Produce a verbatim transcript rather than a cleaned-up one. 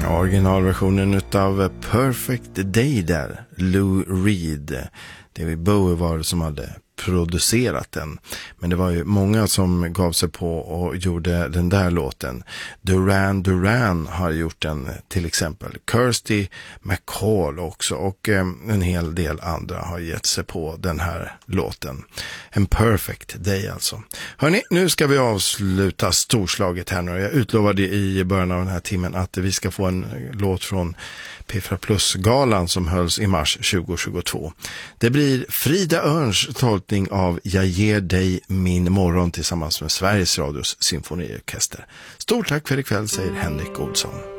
Originalversionen utav Perfect Day där, Lou Reed. David Bowie var det som hade producerat den. Men det var ju många som gav sig på och gjorde den där låten. Duran Duran har gjort den till exempel. Kirsty MacColl också och eh, en hel del andra har gett sig på den här låten. En Perfect Day alltså. Hörrni, nu ska vi avsluta storslaget här nu. Jag utlovade i början av den här timmen att vi ska få en låt från Piffra Plus-galan som hölls i mars tjugo tjugotvå. Det blir Frida Örns tolkning av Jag ger dig min morgon tillsammans med Sveriges Radios symfoniorkester. Stort tack för ikväll, säger Henrik Olsson.